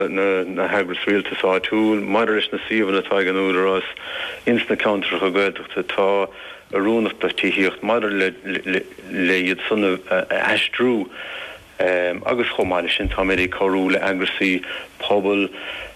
na hagras rialta sa túl maidir is na siomh na taigan údar as insna counter go gaiiteachta tá a rúnachta tíhíocht maidir le iad sunna aistrú agus chomáile sin tá méid choúla agrasí pobl